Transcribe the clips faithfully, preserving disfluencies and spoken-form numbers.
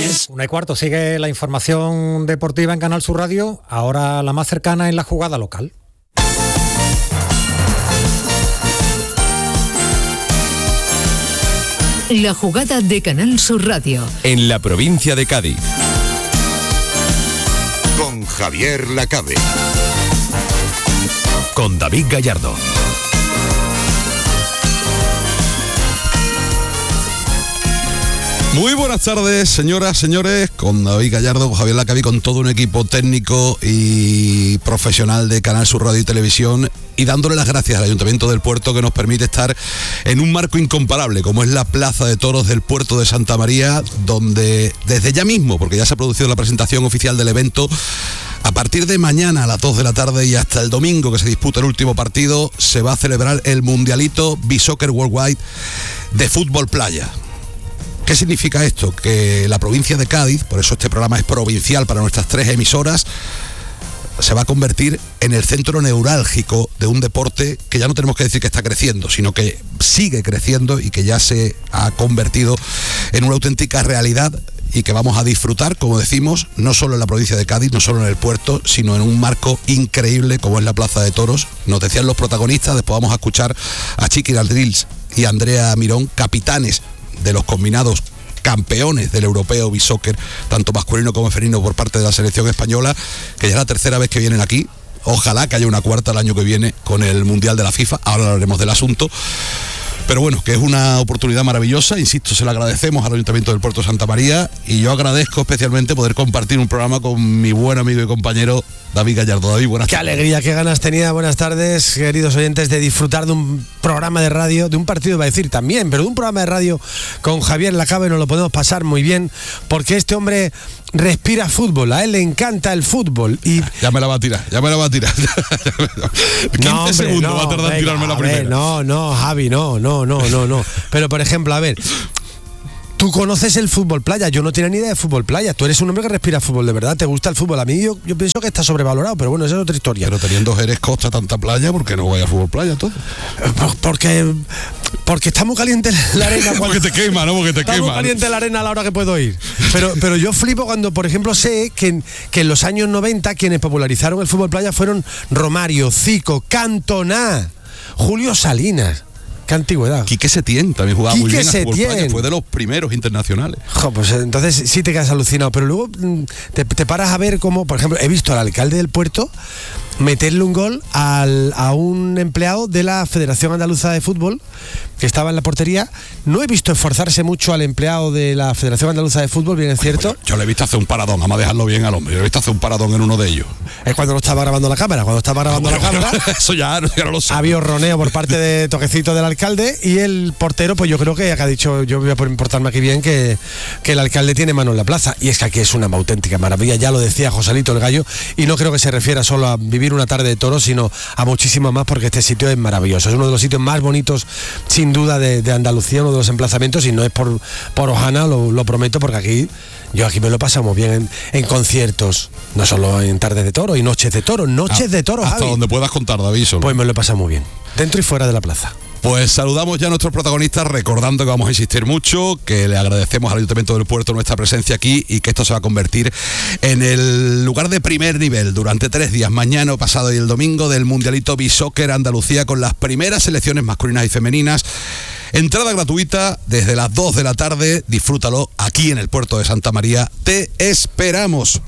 tardes. Una y cuarto, sigue la información deportiva en Canal Sur Radio, ahora la más cercana en la jugada local. La jugada de Canal Sur Radio. En la provincia de Cádiz. Con Javier Lacabe. Con David Gallardo. Muy buenas tardes, señoras, señores, con David Gallardo, con Javier Lacabe, con todo un equipo técnico y profesional de Canal Sur Radio y Televisión, y dándole las gracias al Ayuntamiento del Puerto, que nos permite estar en un marco incomparable, como es la Plaza de Toros del Puerto de Santa María, donde desde ya mismo, porque ya se ha producido la presentación oficial del evento, a partir de mañana a las dos de la tarde y hasta el domingo que se disputa el último partido, se va a celebrar el Mundialito B-Soccer Worldwide de fútbol playa. ¿Qué significa esto? Que la provincia de Cádiz, por eso este programa es provincial para nuestras tres emisoras, se va a convertir en el centro neurálgico de un deporte que ya no tenemos que decir que está creciendo, sino que sigue creciendo y que ya se ha convertido en una auténtica realidad y que vamos a disfrutar, como decimos, no solo en la provincia de Cádiz, no solo en el puerto, sino en un marco increíble como es la Plaza de Toros. Nos decían los protagonistas, después vamos a escuchar a Chiqui Daldrils y a Andrea Mirón, capitanes de los combinados campeones del europeo B-Soccer, tanto masculino como femenino, por parte de la selección española, que ya es la tercera vez que vienen aquí. Ojalá que haya una cuarta el año que viene con el Mundial de la FIFA, ahora hablaremos del asunto. Pero bueno, que es una oportunidad maravillosa, insisto, se lo agradecemos al Ayuntamiento del Puerto de Santa María, y yo agradezco especialmente poder compartir un programa con mi buen amigo y compañero David Gallardo. David, buenas tardes. Qué alegría, qué ganas tenía, buenas tardes, queridos oyentes, de disfrutar de un programa de radio, de un partido, va a decir también, pero de un programa de radio con Javier Lacabe. Nos lo podemos pasar muy bien, porque este hombre respira fútbol, a él le encanta el fútbol. Y ya me la va a tirar, ya me la va a tirar. quince no, hombre, segundos no, va a tardar en tirarme la ver, primera. No, no, Javi, no, no, no, no, no. Pero por ejemplo, a ver, tú conoces el fútbol playa, yo no tenía ni idea de fútbol playa. Tú eres un hombre que respira fútbol, de verdad, te gusta el fútbol. A mí yo, yo pienso que está sobrevalorado, pero bueno, esa es otra historia. Pero teniendo Jerez, Costa, tanta playa, ¿por qué no voy a fútbol playa todo? Porque porque está muy caliente la arena. Porque te quema, ¿no? Porque te está quema. Está muy caliente ¿no? la arena a la hora que puedo ir. Pero, pero yo flipo cuando, por ejemplo, sé que en, que en los años noventa quienes popularizaron el fútbol playa fueron Romario, Zico, Cantona, Julio Salinas. Qué antigüedad. Quique Setién también jugaba Quique muy bien a fútbol Setién. playa, fue de los primeros internacionales. Jo, pues entonces sí te quedas alucinado, pero luego te, te paras a ver cómo, por ejemplo, he visto al alcalde del puerto meterle un gol al, a un empleado de la Federación Andaluza de Fútbol que estaba en la portería. No he visto esforzarse mucho al empleado de la Federación Andaluza de Fútbol, bien es cierto. Bueno, yo le he visto hacer un paradón, vamos a dejarlo bien al hombre. Yo le he visto hacer un paradón en uno de ellos. Es cuando no estaba grabando la cámara, cuando estaba grabando bueno, la cámara. Bueno, eso ya, ya no lo sé. Había roneo por parte de toquecito del alcalde, y el portero, pues yo creo que ha dicho, yo voy a portarme aquí bien, que, que el alcalde tiene mano en la plaza. Y es que aquí es una auténtica maravilla, ya lo decía Joselito el Gallo, y no creo que se refiera solo a vivir una tarde de toros, sino a muchísimo más, porque este sitio es maravilloso. Es uno de los sitios más bonitos, sin duda, de, de Andalucía, uno de los emplazamientos, y no es por, por hojana, lo, lo prometo, porque aquí, yo aquí me lo pasamos bien en, en conciertos, no solo en tardes de toro y noches de toro, noches ah, de toro, hasta Javi. donde puedas contar, David. Solo. Pues me lo he pasado muy bien, dentro y fuera de la plaza. Pues saludamos ya a nuestros protagonistas, recordando que vamos a insistir mucho, que le agradecemos al Ayuntamiento del Puerto nuestra presencia aquí, y que esto se va a convertir en el lugar de primer nivel durante tres días, mañana, pasado y el domingo, del Mundialito B-Soccer Andalucía, con las primeras selecciones masculinas y femeninas. Entrada gratuita desde las dos de la tarde, disfrútalo aquí en el Puerto de Santa María. Te esperamos.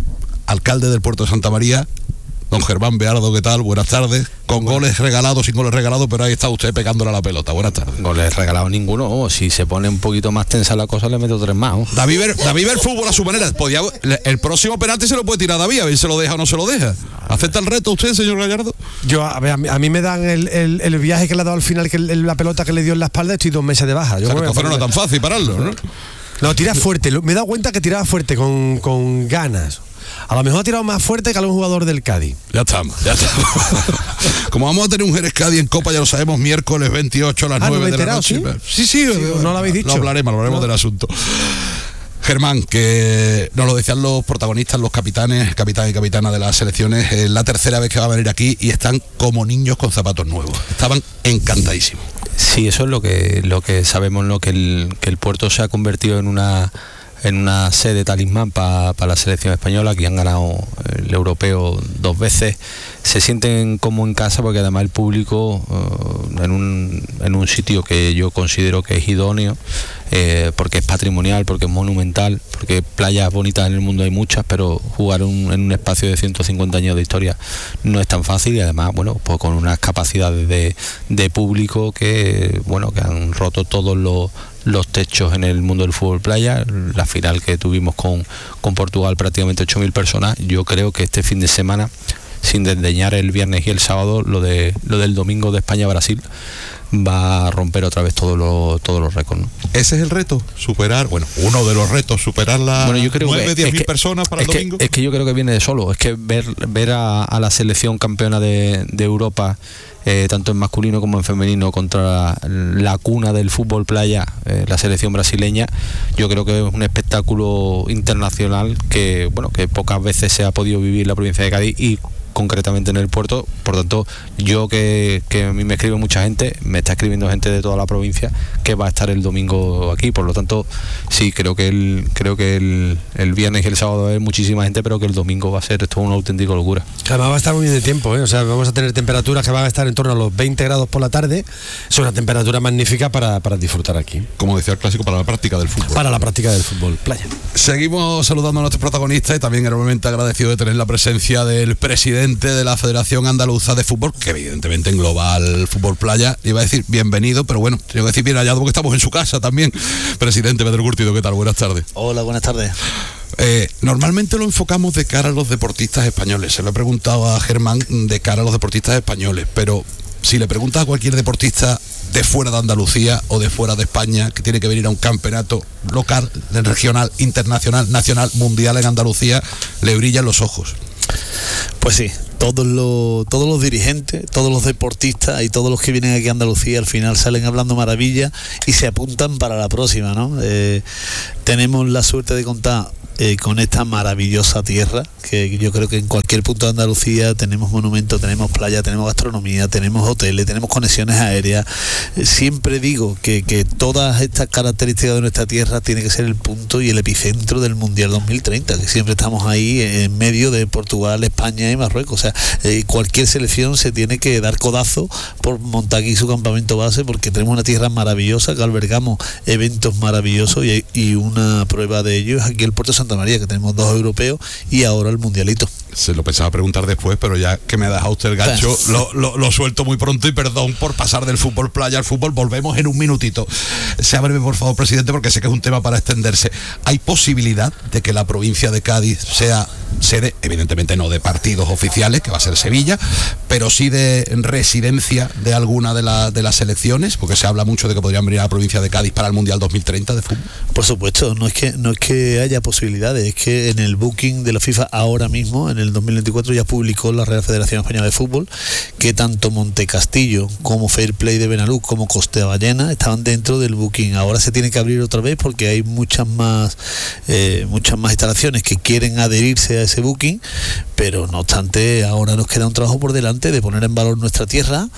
Alcalde del Puerto de Santa María, don Germán Beardo, ¿qué tal? Buenas tardes. Con bueno. goles regalados, sin goles regalados, pero ahí está usted pegándole a la pelota. Buenas tardes. Goles regalados ninguno. Oh, si se pone un poquito más tensa la cosa, le meto tres más. Oh. David ver, David ver fútbol a su manera. Podía, el próximo penalti se lo puede tirar a David, a ver si se lo deja o no se lo deja. ¿Acepta el reto usted, señor Gallardo? Yo, a, ver, a, mí, a mí me dan el, el, el viaje que le ha dado al final, que el, la pelota que le dio en la espalda, estoy dos meses de baja. Yo o sea, entonces no era tan fácil pararlo, ¿no? No, tira fuerte. Me he dado cuenta que tiraba fuerte, con, con ganas. A lo mejor ha tirado más fuerte que algún jugador del Cádiz. Ya estamos, ya estamos. Como vamos a tener un Jerez Cádiz en Copa, ya lo sabemos, miércoles veintiocho a las ah, nueve ¿no de la noche. ¿Sí? Sí, sí, sí no lo habéis dicho. Lo hablaremos, lo hablaremos no. del asunto. Germán, que nos lo decían los protagonistas, los capitanes, capitán y capitana de las selecciones, es la tercera vez que va a venir aquí y están como niños con zapatos nuevos. Estaban encantadísimos. Sí, eso es lo que lo que sabemos, ¿no? Que el, que el puerto se ha convertido en una en una sede talismán para pa la selección española, que han ganado el europeo dos veces. Se sienten como en casa porque además el público uh, en, un, en un sitio que yo considero que es idóneo, eh, porque es patrimonial, porque es monumental, porque playas bonitas en el mundo hay muchas, pero jugar un, en un espacio de ciento cincuenta años de historia no es tan fácil, y además, bueno, pues con unas capacidades de, de público que, bueno, que han roto todos los los techos en el mundo del fútbol playa. La final que tuvimos con, con Portugal, prácticamente ocho mil personas. Yo creo que este fin de semana, sin desdeñar el viernes y el sábado, lo de lo del domingo de España-Brasil va a romper otra vez todos los todos los récords, ¿no? Ese es el reto, superar, bueno, uno de los retos, superar las bueno, yo creo nueve, diez mil personas para el que, domingo. Es que yo creo que viene de solo, es que ver ver a, a la selección campeona de, de Europa, Eh, tanto en masculino como en femenino, contra la cuna del fútbol playa, eh, la selección brasileña, yo creo que es un espectáculo internacional que, bueno, que pocas veces se ha podido vivir en la provincia de Cádiz y concretamente en el puerto. Por tanto, yo que, que a mí me escribe mucha gente, me está escribiendo gente de toda la provincia que va a estar el domingo aquí. Por lo tanto, sí, creo que el creo que el, el viernes y el sábado va a haber muchísima gente, pero que el domingo va a ser esto una auténtica locura. Además va a estar muy bien de tiempo, ¿eh? O sea, vamos a tener temperaturas que van a estar en torno a los veinte grados por la tarde. Es una temperatura magnífica para, para disfrutar aquí. Como decía el clásico, para la práctica del fútbol. Para la práctica del fútbol playa. Seguimos saludando a nuestros protagonistas y también enormemente agradecido de tener la presencia del presidente de la Federación Andaluza de Fútbol, que evidentemente engloba al fútbol playa. Iba a decir bienvenido, pero bueno, tengo que decir bien hallado porque estamos en su casa también. Presidente Pedro Curtido, ¿qué tal? Buenas tardes. Hola, buenas tardes. Eh, normalmente lo enfocamos de cara a los deportistas españoles. Se lo he preguntado a Germán de cara a los deportistas españoles, pero si le preguntas a cualquier deportista de fuera de Andalucía o de fuera de España que tiene que venir a un campeonato local, regional, internacional, nacional, mundial en Andalucía, le brillan los ojos. Pues sí, todos los, todos los dirigentes, todos los deportistas y todos los que vienen aquí a Andalucía al final salen hablando maravilla y se apuntan para la próxima, ¿no? Eh, tenemos la suerte de contar eh, con esta maravillosa tierra, que yo creo que en cualquier punto de Andalucía tenemos monumentos, tenemos playa, tenemos gastronomía, tenemos hoteles, tenemos conexiones aéreas. Eh, siempre digo que, que todas estas características de nuestra tierra tiene que ser el punto y el epicentro del Mundial dos mil treinta, que siempre estamos ahí en medio de Portugal, España y Marruecos. O sea, eh, cualquier selección se tiene que dar codazo por montar aquí su campamento base, porque tenemos una tierra maravillosa, que albergamos eventos maravillosos, y, y una prueba de ello es aquí el Puerto de Santa María, que tenemos dos europeos y ahora el mundialito. Se lo pensaba preguntar después, pero ya que me ha dejado usted el gancho, lo, lo, lo suelto muy pronto, y perdón por pasar del fútbol playa al fútbol. Volvemos en un minutito. Sea breve, por favor, presidente, porque sé que es un tema para extenderse. ¿Hay posibilidad de que la provincia de Cádiz sea sede, evidentemente no de partidos oficiales, que va a ser Sevilla, pero sí de residencia de alguna de, la, de las selecciones? Porque se habla mucho de que podrían venir a la provincia de Cádiz para el Mundial dos mil treinta de fútbol. Por supuesto, no es que no es que haya posibilidades, es que en el booking de la FIFA ahora mismo, en el dos mil veinticuatro, ya publicó la Real Federación Española de Fútbol que tanto Montecastillo como Fair Play de Benalús como Costa Ballena estaban dentro del booking. Ahora se tiene que abrir otra vez porque hay muchas más eh, muchas más instalaciones que quieren adherirse a ese booking, pero no obstante ahora nos queda un trabajo por delante de poner en valor nuestra tierra,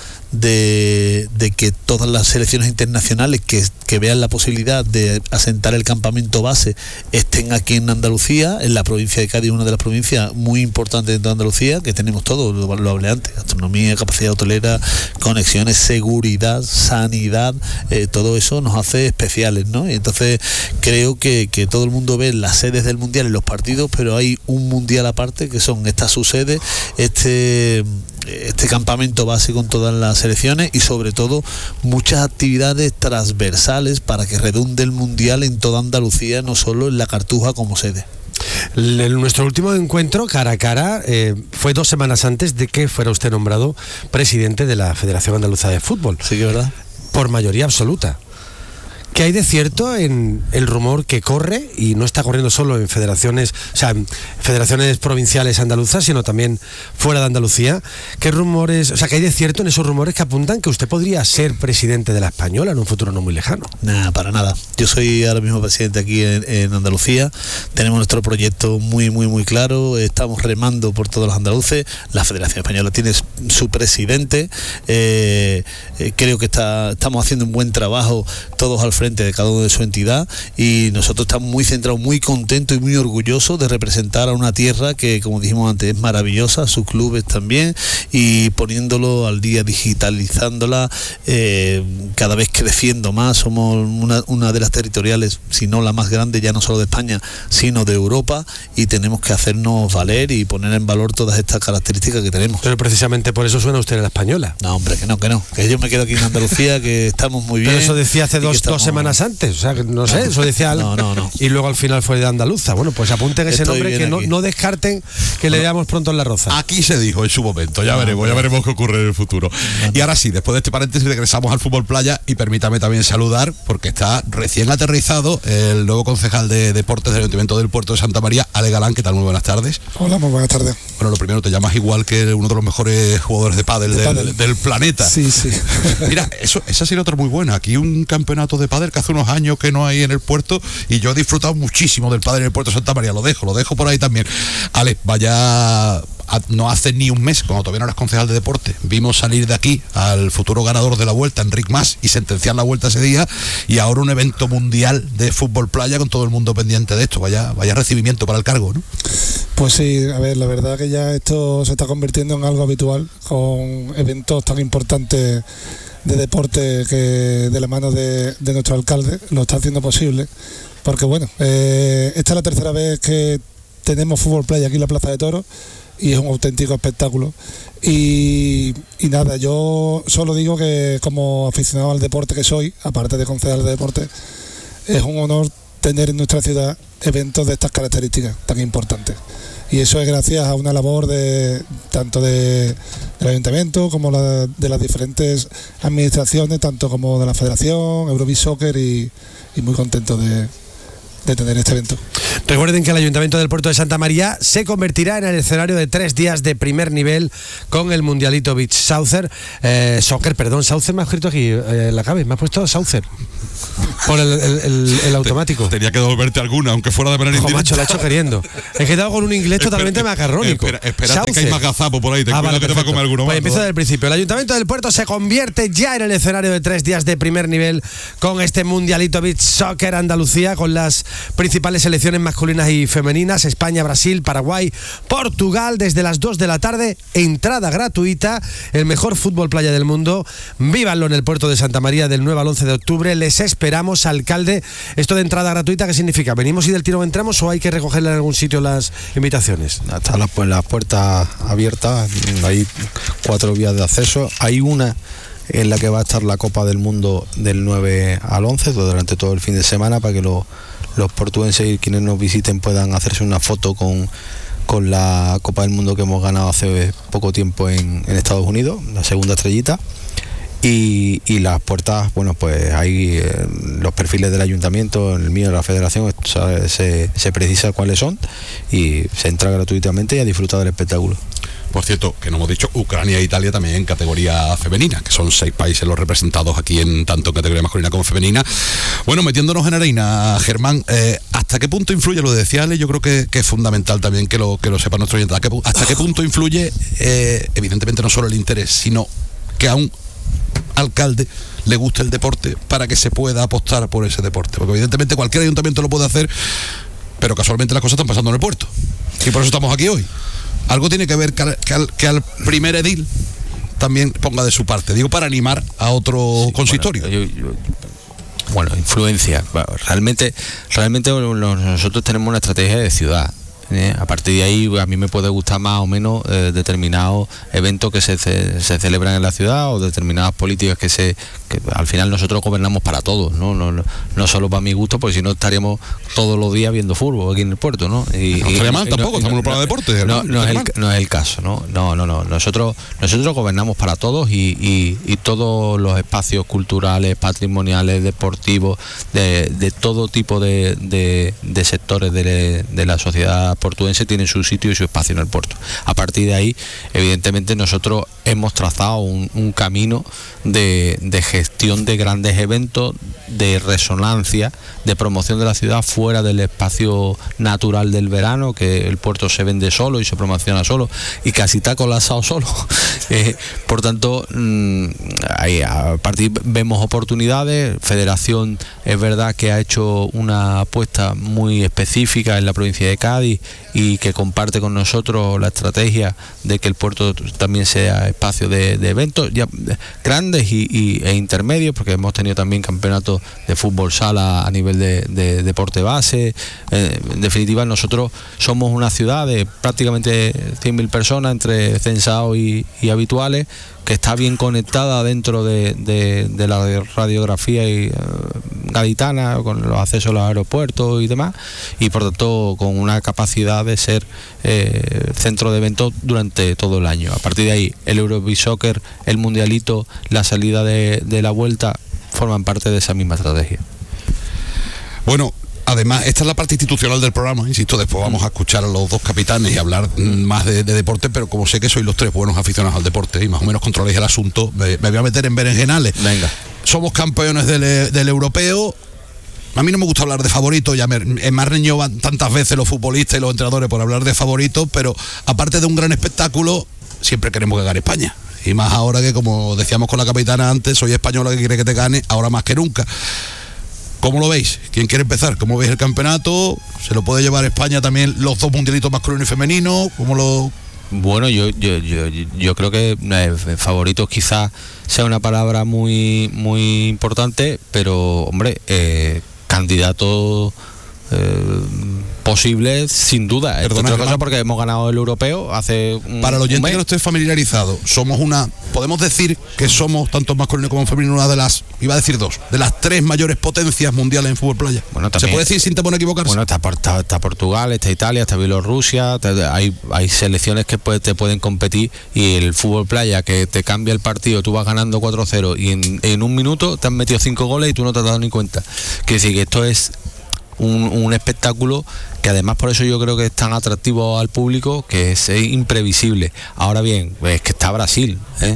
de, de que todas las selecciones internacionales que, que vean la posibilidad de asentar el campamento base estén aquí en Andalucía, en la provincia de Cádiz, una de las provincias muy importantes dentro de Andalucía, que tenemos todo, lo, lo hablé antes: gastronomía, capacidad hotelera, conexiones, seguridad, sanidad, eh, todo eso nos hace especiales, ¿no? Y entonces creo que, que todo el mundo ve las sedes del Mundial en los partidos, pero hay un Mundial aparte, que son estas subsedes, este este campamento base con todas las selecciones, y sobre todo muchas actividades transversales para que redunde el Mundial en toda Andalucía, no solo en la Cartuja como sede. El, nuestro último encuentro cara a cara eh, fue dos semanas antes de que fuera usted nombrado presidente de la Federación Andaluza de Fútbol. Sí, que verdad. Por mayoría absoluta. ¿Qué hay de cierto en el rumor que corre, y no está corriendo solo en federaciones, o sea, en federaciones provinciales andaluzas, sino también fuera de Andalucía? ¿Qué rumores, o sea, qué hay de cierto en esos rumores que apuntan que usted podría ser presidente de la Española en un futuro no muy lejano? Nada, para nada. Yo soy ahora mismo presidente aquí en, en Andalucía. Tenemos nuestro proyecto muy, muy, muy claro. Estamos remando por todos los andaluces. La Federación Española tiene su presidente. Eh, eh, creo que está, estamos haciendo un buen trabajo todos al frente frente de cada uno de su entidad, y nosotros estamos muy centrados, muy contentos y muy orgullosos de representar a una tierra que, como dijimos antes, es maravillosa, sus clubes también, y poniéndolo al día, digitalizándola, eh, cada vez creciendo más. Somos una, una de las territoriales, si no la más grande, ya no solo de España, sino de Europa, y tenemos que hacernos valer y poner en valor todas estas características que tenemos. Pero precisamente por eso suena usted en la española. No, hombre, que no, que no, que yo me quedo aquí en Andalucía, que estamos muy bien. Pero eso decía hace dos, estamos... dos semanas antes, o sea, que no sé, eso decía no, no, no. Y luego al final fue de andaluza. Bueno, pues apunten ese Estoy nombre, que no, no descarten que le veamos pronto en La Roza. Aquí se dijo en su momento, ya no, veremos, pero... ya veremos qué ocurre en el futuro. No, no. Y ahora sí, después de este paréntesis regresamos al fútbol playa, y permítame también saludar, porque está recién aterrizado el nuevo concejal de deportes del Ayuntamiento del Puerto de Santa María, Ale Galán. ¿Qué tal? Muy buenas tardes. Hola, muy buenas tardes. Bueno, lo primero, te llamas igual que uno de los mejores jugadores de pádel, de del, pádel. del planeta. Sí, sí. Mira, eso, esa sería otra muy buena. Aquí un campeonato de pádel que hace unos años que no hay en el puerto, y yo he disfrutado muchísimo del pádel en el Puerto de Santa María. Lo dejo, lo dejo por ahí también. Ale, vaya... No hace ni un mes, cuando todavía no eras concejal de deporte, vimos salir de aquí al futuro ganador de la Vuelta, Enric Mas, y sentenciar la Vuelta ese día, y ahora un evento mundial de fútbol playa con todo el mundo pendiente de esto. Vaya, vaya recibimiento para el cargo, ¿no? Pues sí, a ver, la verdad que ya esto se está convirtiendo en algo habitual, con eventos tan importantes de deporte que de la mano de, de nuestro alcalde lo está haciendo posible, porque bueno, eh, esta es la tercera vez que tenemos fútbol playa aquí en la Plaza de Toros, y es un auténtico espectáculo. Y, y nada, yo solo digo que como aficionado al deporte que soy, aparte de concejal de deporte, es un honor tener en nuestra ciudad eventos de estas características tan importantes. Y eso es gracias a una labor de tanto de, del Ayuntamiento como la, de las diferentes administraciones, tanto como de la Federación, Eurobeach Soccer, y, y muy contento de, de tener este evento. Recuerden que el Ayuntamiento del Puerto de Santa María se convertirá en el escenario de tres días de primer nivel con el Mundialito Beach Soccer, eh, Soccer, perdón, Saucer me ha escrito aquí, eh, la cabe, me ha puesto Saucer por el, el, el, el automático. Tenía que devolverte alguna, aunque fuera de manera indirecta. Macho, lo ha hecho queriendo. He quedado con un inglés totalmente espera, macarrónico. Espera, espérate que hay más gazapo por ahí, ten ah, cuidado vale, que te va a comer alguno pues más. Empiezo del principio. El Ayuntamiento del Puerto se convierte ya en el escenario de tres días de primer nivel con este Mundialito Beach Soccer Andalucía, con las principales selecciones masculinas y femeninas: España, Brasil, Paraguay, Portugal, desde las dos de la tarde, entrada gratuita, el mejor fútbol playa del mundo. Vívanlo en el Puerto de Santa María del nueve al once de octubre, les esperamos. Alcalde, esto de entrada gratuita, ¿qué significa? ¿Venimos y del tirón entramos o hay que recogerle en algún sitio las invitaciones? Están las, pues, las puertas abiertas, hay cuatro vías de acceso, hay una en la que va a estar la Copa del Mundo del nueve al once, durante todo el fin de semana, para que lo, los portuenses y quienes nos visiten puedan hacerse una foto con, con la Copa del Mundo que hemos ganado hace poco tiempo en, en Estados Unidos, la segunda estrellita. Y, y las puertas, bueno, pues hay eh, los perfiles del ayuntamiento, el mío, de la federación, se, se, se precisa cuáles son, y se entra gratuitamente y a disfrutar del espectáculo. Por cierto, que no hemos dicho, Ucrania e Italia también en categoría femenina, que son seis países los representados aquí en tanto en categoría masculina como femenina. Bueno, metiéndonos en arena, Germán, eh, ¿hasta qué punto influye, lo decía Ale, yo creo que, que es fundamental también que lo, que lo sepa nuestro oyente, ¿hasta qué punto influye, eh, evidentemente no solo el interés, sino que a un alcalde le gusta el deporte para que se pueda apostar por ese deporte? Porque evidentemente cualquier ayuntamiento lo puede hacer, pero casualmente las cosas están pasando en el puerto, y por eso estamos aquí hoy. Algo tiene que ver que al, que al, que al primer edil también ponga de su parte, digo, para animar a otro sí, consistorio. Bueno, yo, yo, bueno, influencia. Realmente, realmente nosotros tenemos una estrategia de ciudad. ¿eh? A partir de ahí a mí me puede gustar más o menos eh, determinados eventos que se, se, se celebran en la ciudad, o determinadas políticas que se que al final nosotros gobernamos para todos, no no, no, no solo para mi gusto, porque si no estaríamos todos los días viendo fútbol aquí en el puerto, ¿no? Y, no estaría mal tampoco, no, estamos no, para no, deporte. No, no, no, es el, no es el caso, ¿no? No, no, no. Nosotros, nosotros gobernamos para todos, y, y, y todos los espacios culturales, patrimoniales, deportivos, de, de todo tipo de, de, de sectores de, de la sociedad portuense tienen su sitio y su espacio en el puerto. A partir de ahí, evidentemente, nosotros hemos trazado un, un camino de, de gestión de grandes eventos, de resonancia, de promoción de la ciudad fuera del espacio natural del verano, que el puerto se vende solo y se promociona solo y casi está colapsado solo. eh, por tanto, mmm, ahí, a partir vemos oportunidades. Federación es verdad que ha hecho una apuesta muy específica en la provincia de Cádiz y que comparte con nosotros la estrategia de que el puerto también sea espacio de, de eventos ya grandes y, y, e intermedios, porque hemos tenido también campeonatos de fútbol sala a nivel de, de deporte base. Eh, en definitiva, nosotros somos una ciudad de prácticamente cien mil personas entre censados y, y habituales, que está bien conectada dentro de, de, de la radiografía y, uh, gaditana, con los accesos a los aeropuertos y demás, y por tanto con una capacidad de ser eh, centro de eventos durante todo el año. A partir de ahí, el Eurobisoccer, el Mundialito, la salida de, de la vuelta forman parte de esa misma estrategia. Bueno, además, esta es la parte institucional del programa, insisto, después vamos a escuchar a los dos capitanes y hablar más de, de deporte, pero como sé que sois los tres buenos aficionados al deporte y más o menos controláis el asunto, me, me voy a meter en berenjenales. Venga. Somos campeones del, del europeo. A mí no me gusta hablar de favoritos, ya me, me han reñido tantas veces los futbolistas y los entrenadores por hablar de favoritos, pero aparte de un gran espectáculo, siempre queremos que gane España. Y más ahora que, como decíamos con la capitana antes, soy española que quiere que te gane, ahora más que nunca. ¿Cómo lo veis? ¿Quién quiere empezar? ¿Cómo veis el campeonato? ¿Se lo puede llevar España también los dos mundialitos masculino y femenino? ¿Cómo lo...? Bueno, yo yo, yo, yo creo que eh, favoritos quizás sea una palabra muy muy importante, pero hombre, eh, candidato eh, posible sin duda. Perdona, otra cosa porque hemos ganado el europeo hace un, para el oyente un que no esté familiarizado, somos una, podemos decir que somos tanto masculino como femenino una de las, iba a decir dos, de las tres mayores potencias mundiales en fútbol playa. Bueno, también, ¿se puede decir sin temor a equivocarse? Bueno, está, está, está Portugal, está Italia, está Bielorrusia, está, hay, hay selecciones que puede, te pueden competir, y el fútbol playa que te cambia el partido, tú vas ganando cuatro cero y en, en un minuto te han metido cinco goles y tú no te has dado ni cuenta. Quiere decir que esto es Un, un espectáculo que además por eso yo creo que es tan atractivo al público, que es imprevisible. Ahora bien, es que está Brasil, ¿eh?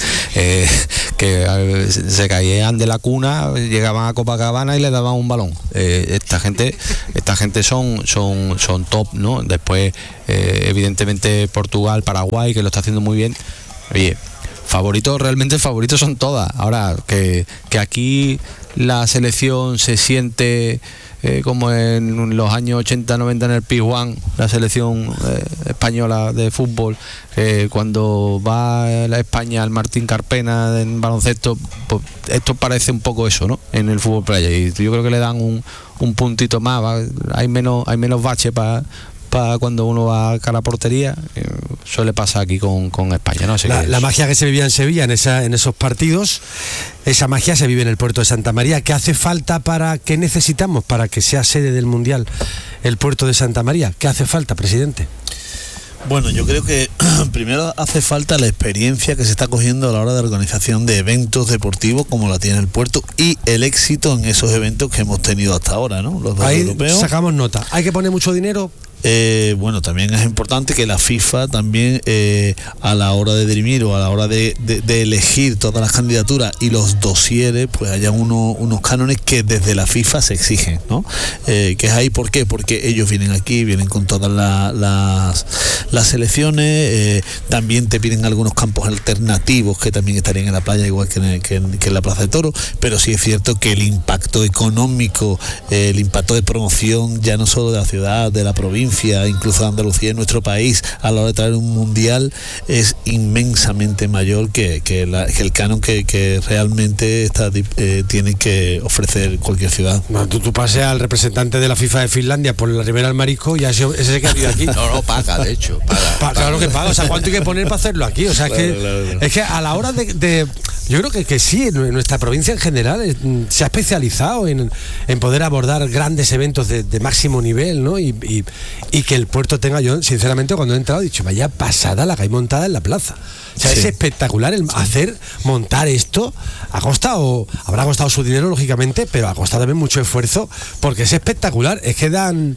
eh, que eh, se caían de la cuna, llegaban a Copacabana y le daban un balón. Eh, esta gente, esta gente son, son, son top, ¿no? Después, eh, evidentemente Portugal, Paraguay, que lo está haciendo muy bien. Oye, favoritos, realmente favoritos son todas. Ahora, que, que aquí la selección se siente eh, como en los años ochenta noventa en el Pizjuán, la selección eh, española de fútbol, eh, cuando va la España al Martín Carpena en baloncesto, pues esto parece un poco eso, ¿no? En el fútbol playa, y yo creo que le dan un, un puntito más, ¿va? hay menos hay menos bache para para cuando uno va a la portería. eh, suele pasar aquí con, con España, ¿no? Así la, que la magia que se vivía en Sevilla en esa en esos partidos, esa magia se vive en el puerto de Santa María. ¿Qué hace falta para, qué necesitamos para que sea sede del Mundial el puerto de Santa María? ¿Qué hace falta, presidente? Bueno, yo creo que primero hace falta la experiencia que se está cogiendo a la hora de organización de eventos deportivos como la tiene el puerto, y el éxito en esos eventos que hemos tenido hasta ahora, ¿no? Los dos Ahí europeos. sacamos nota. ¿Hay que poner mucho dinero? Eh, bueno, también es importante que la FIFA también eh, a la hora de dirimir o a la hora de, de, de elegir todas las candidaturas y los dosieres, pues haya uno, unos cánones que desde la FIFA se exigen, ¿no? Eh, que es ahí, ¿por qué? Porque ellos vienen aquí, vienen con todas la, las, las selecciones, eh, también te piden algunos campos alternativos que también estarían en la playa, igual que en, que en, que en la Plaza de Toros, pero sí es cierto que el impacto económico, eh, el impacto de promoción, ya no solo de la ciudad, de la provincia, incluso de Andalucía, en nuestro país, a la hora de traer un mundial, es inmensamente mayor que, que, la, que el canon que, que realmente está, eh, tiene que ofrecer cualquier ciudad. No, tú, tú pases al representante de la FIFA de Finlandia por la Ribera del Marisco y ese, ese se queda aquí. no, no, paga, de hecho, paga. Pa, claro que paga, o sea, ¿cuánto hay que poner para hacerlo aquí? O sea, claro, es, que, claro, claro. es que a la hora de, de yo creo que, que sí, nuestra provincia en general es, se ha especializado en, en poder abordar grandes eventos de, de máximo nivel, ¿no? Y, y, y que el puerto tenga, yo sinceramente cuando he entrado he dicho, vaya pasada la que hay montada en la plaza. O sea, sí. Es espectacular el sí. hacer, montar esto. Ha costado, habrá costado su dinero lógicamente, pero ha costado también mucho esfuerzo, porque es espectacular. Es que dan,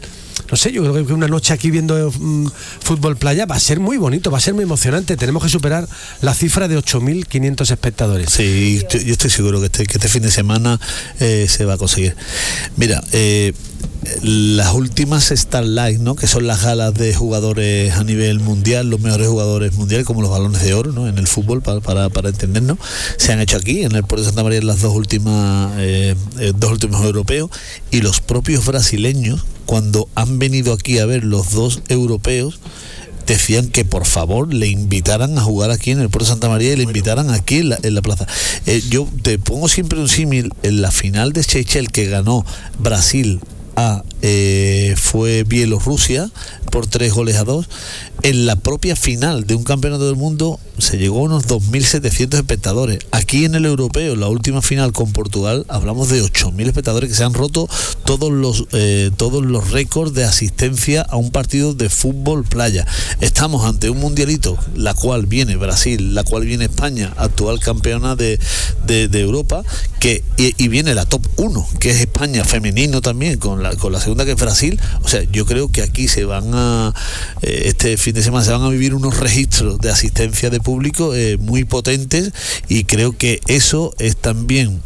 no sé, yo creo que una noche aquí viendo mm, fútbol playa va a ser muy bonito, va a ser muy emocionante. Tenemos que superar la cifra de ocho mil quinientos espectadores. Sí, yo, yo estoy seguro que este, que este fin de semana eh, se va a conseguir. Mira, eh, las últimas Starlight, ¿no?, que son las galas de jugadores a nivel mundial, los mejores jugadores mundiales, como los balones de oro, ¿no?, en el fútbol, para, para, para entendernos, se han hecho aquí en el puerto de Santa María en las dos últimas eh, eh, dos últimos europeos, y los propios brasileños, cuando han venido aquí a ver los dos europeos, decían que por favor le invitaran a jugar aquí en el puerto de Santa María y le invitaran aquí en la, en la plaza. Eh, yo te pongo siempre un símil. En la final de Seychelles que ganó Brasil a eh, fue Bielorrusia por tres goles a dos. En la propia final de un campeonato del mundo se llegó a unos dos mil setecientos espectadores. Aquí en el europeo, la última final con Portugal, hablamos de ocho mil espectadores, que se han roto todos los eh, todos los récords de asistencia a un partido de fútbol playa. Estamos ante un mundialito, la cual viene Brasil, la cual viene España, actual campeona de, de, de Europa, que y, y viene la top uno, que es España femenino también, con la, con la segunda, que es Brasil. O sea, yo creo que aquí se van a eh, este fin de semana se van a vivir unos registros de asistencia de público eh, muy potentes, y creo que eso es también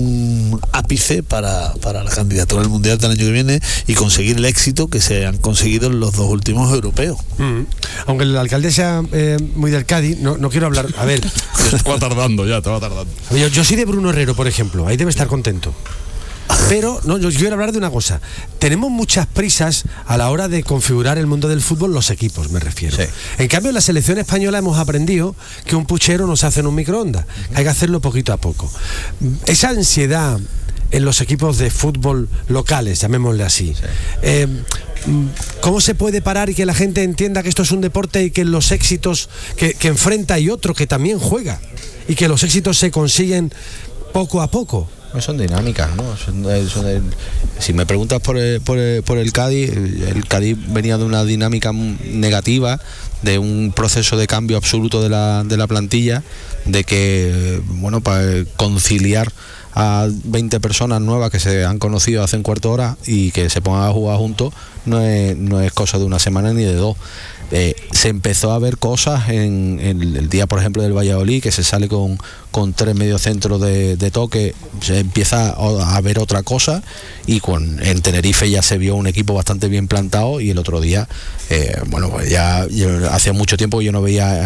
un ápice para, para la candidatura al Mundial del año que viene y conseguir el éxito que se han conseguido en los dos últimos europeos. Mm. Aunque el alcalde sea eh, muy del Cádiz, no, no quiero hablar. A ver, te va tardando ya, te va tardando. Yo, yo soy de Bruno Herrero, por ejemplo, ahí debe estar contento. Pero no, yo quiero hablar de una cosa. Tenemos muchas prisas a la hora de configurar el mundo del fútbol, los equipos, me refiero. Sí. En cambio, en la selección española hemos aprendido que un puchero no se hace en un microondas, uh-huh. Hay que hacerlo poquito a poco. Esa ansiedad en los equipos de fútbol locales, llamémosle así, sí. eh, ¿Cómo se puede parar y que la gente entienda que esto es un deporte y que los éxitos que, que enfrenta y otro que también juega, y que los éxitos se consiguen poco a poco? Son dinámicas, ¿no? Son, son el, si me preguntas por el, por, el, por el Cádiz, el Cádiz venía de una dinámica negativa, de un proceso de cambio absoluto de la, de la plantilla, de que, bueno, para conciliar a veinte personas nuevas que se han conocido hace un cuarto de hora y que se pongan a jugar juntos, no es, no es cosa de una semana ni de dos. Eh, se empezó a ver cosas en, en el día, por ejemplo, del Valladolid, que se sale con, con tres mediocentros de, de toque, se empieza a, a ver otra cosa, y con, en Tenerife ya se vio un equipo bastante bien plantado, y el otro día, eh, bueno, pues ya yo, hace mucho tiempo que yo no veía